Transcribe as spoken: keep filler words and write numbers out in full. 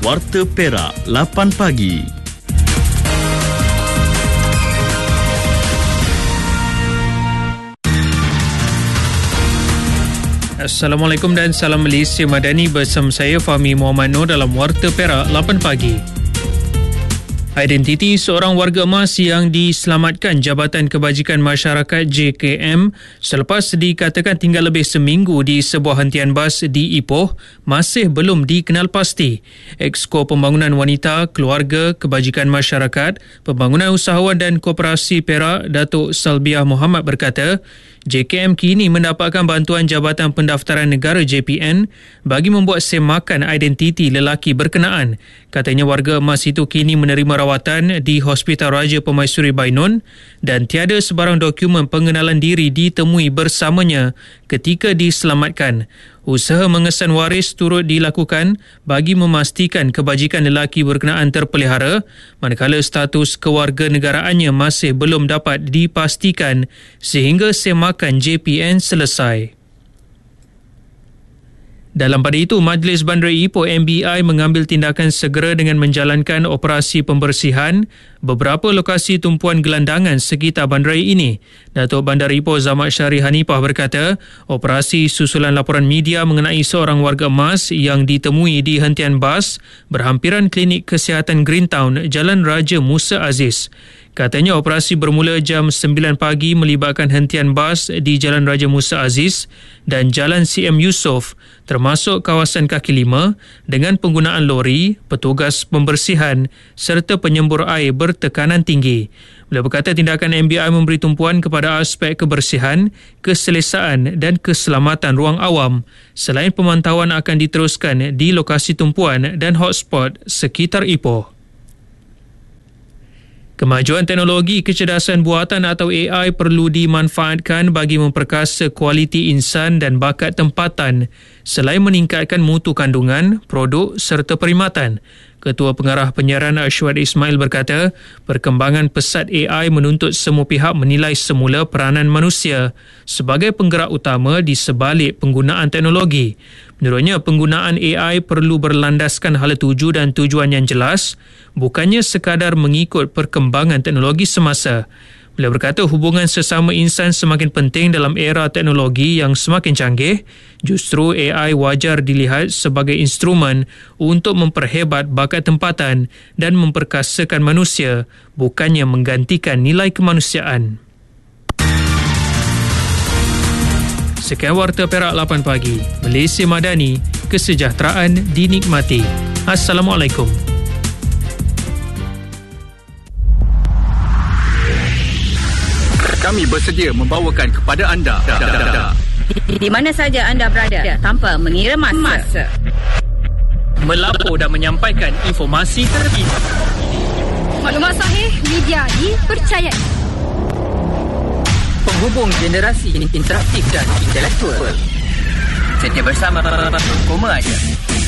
Warta Perak lapan pagi. Assalamualaikum dan salam Malaysia Madani, bersama saya Fahmi Muhammad Noor dalam Warta Perak lapan pagi. Identiti seorang warga emas yang diselamatkan Jabatan Kebajikan Masyarakat J K M selepas dikatakan tinggal lebih seminggu di sebuah hentian bas di Ipoh masih belum dikenal pasti. Exco Pembangunan Wanita, Keluarga, Kebajikan Masyarakat, Pembangunan Usahawan dan Koperasi Perak, Datuk Salbiah Muhammad berkata, J K M kini mendapatkan bantuan Jabatan Pendaftaran Negara J P N bagi membuat semakan identiti lelaki berkenaan. Katanya warga emas itu kini menerima rawatan di Hospital Raja Permaisuri Bainun dan tiada sebarang dokumen pengenalan diri ditemui bersamanya ketika diselamatkan. Usaha mengesan waris turut dilakukan bagi memastikan kebajikan lelaki berkenaan terpelihara, manakala status kewarganegaraannya masih belum dapat dipastikan sehingga semakan J P N selesai. Dalam pada itu, Majlis Bandaraya Ipoh M B I mengambil tindakan segera dengan menjalankan operasi pembersihan beberapa lokasi tumpuan gelandangan sekitar bandaraya ini. Datuk Bandar Ipoh Zahmad Syari Hanifah berkata, operasi susulan laporan media mengenai seorang warga emas yang ditemui di hentian bas berhampiran klinik kesihatan Greentown, Jalan Raja Musa Aziz. Katanya operasi bermula jam sembilan pagi melibatkan hentian bas di Jalan Raja Musa Aziz dan Jalan C M Yusof termasuk kawasan kaki lima dengan penggunaan lori, petugas pembersihan serta penyembur air bertekanan tinggi. Beliau berkata tindakan M B I memberi tumpuan kepada aspek kebersihan, keselesaan dan keselamatan ruang awam. Selain pemantauan akan diteruskan di lokasi tumpuan dan hotspot sekitar Ipoh. Kemajuan teknologi kecerdasan buatan atau A I perlu dimanfaatkan bagi memperkasa kualiti insan dan bakat tempatan selain meningkatkan mutu kandungan, produk serta perkhidmatan. Ketua Pengarah Penyiaran Ashwad Ismail berkata, perkembangan pesat A I menuntut semua pihak menilai semula peranan manusia sebagai penggerak utama di sebalik penggunaan teknologi. Menurutnya, penggunaan A I perlu berlandaskan hala tuju dan tujuan yang jelas, bukannya sekadar mengikut perkembangan teknologi semasa. Beliau berkata hubungan sesama insan semakin penting dalam era teknologi yang semakin canggih. Justru A I wajar dilihat sebagai instrumen untuk memperhebat bakat tempatan dan memperkasakan manusia, bukannya menggantikan nilai kemanusiaan. Sekian Warta Perak lapan pagi. Malaysia Madani, kesejahteraan dinikmati. Assalamualaikum. Kami bersedia membawakan kepada anda di, di mana saja anda berada tanpa mengira masa. masa. Melapor dan menyampaikan informasi terkini. Maklumat sahih, media dipercayai. Penghubung generasi interaktif dan intelektual. Setia bersama Koma Aja.